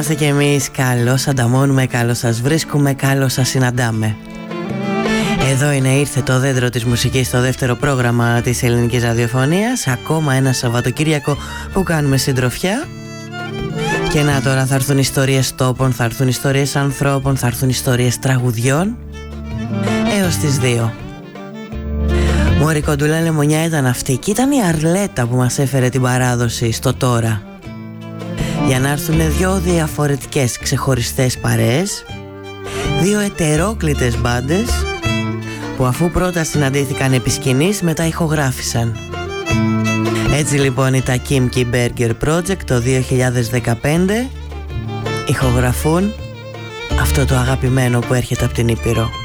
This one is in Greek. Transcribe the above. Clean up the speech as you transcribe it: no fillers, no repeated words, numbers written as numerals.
είμαστε κι εμείς. Καλώς ανταμώνουμε, καλώς σας βρίσκουμε, καλώς σας συναντάμε. Εδώ είναι «Ήρθε το δέντρο της μουσικής», το δεύτερο πρόγραμμα της ελληνικής ραδιοφωνίας. Ακόμα ένα Σαββατοκύριακο που κάνουμε συντροφιά. Και να τώρα θα έρθουν ιστορίες τόπων, θα έρθουν ιστορίες ανθρώπων, θα έρθουν ιστορίες τραγουδιών. Έως τις 2. Μωρή κοντούλα λεμονιά ήταν αυτή. Και ήταν η Αρλέτα που μας έφερε την παράδοση στο τώρα. Για να έρθουν δύο διαφορετικές ξεχωριστές παρέες, δύο ετερόκλητες μπάντες που αφού πρώτα συναντήθηκαν επί σκηνής, μετά ηχογράφησαν. Έτσι λοιπόν οι τα Kimchi Burger Project το 2015 ηχογραφούν αυτό το αγαπημένο που έρχεται από την Ήπειρο.